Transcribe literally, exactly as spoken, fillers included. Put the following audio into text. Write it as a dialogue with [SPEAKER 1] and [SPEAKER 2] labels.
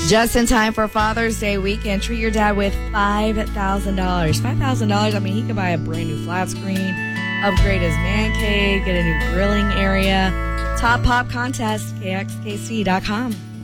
[SPEAKER 1] Just in time for Father's Day weekend, treat your dad with five thousand dollars. five thousand dollars, I mean, he could buy a brand new flat screen, upgrade his man cave, get a new grilling area. Top Pop Contest, K X K C dot com.